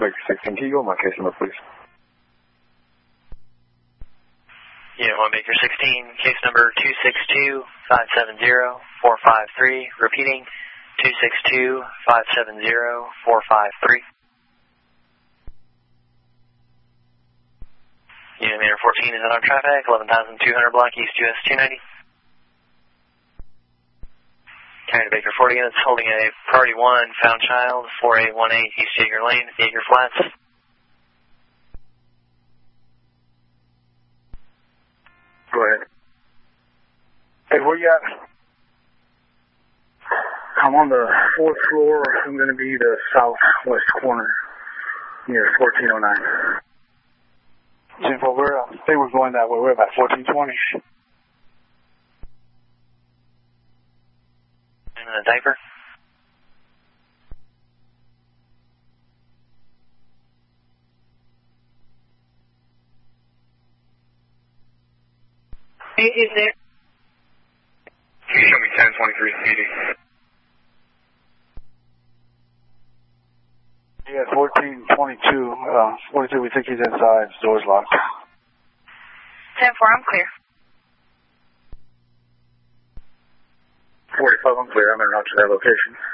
Baker 16. Can you go my case number, please? Yeah, 1 Baker 16, case number 262-570-453. Repeating, 262-570-453. Unit Meter 14 is out on traffic, 11,200 block East US 290. Carrying to Baker 40 units, holding a priority 1, found child, 4818 East Jaeger Lane, Jaeger Flats. Go ahead. Hey, where you at? I'm on the 4th floor. I'm going to be the southwest corner near 1409. Simple, they were going that way. We're about 1420. And a diaper. Is there? Can you show me 1023 CD? Yeah, 1422. 42, we think he's inside. His door's locked. 10-4, I'm clear. 45, I'm clear. I'm en route to that location.